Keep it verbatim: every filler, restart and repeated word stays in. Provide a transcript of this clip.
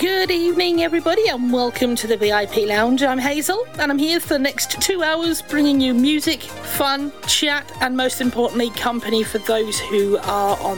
Good evening, everybody, and welcome to the V I P Lounge. I'm Hazel, and I'm here for the next two hours bringing you music, fun, chat, and most importantly, company for those who are on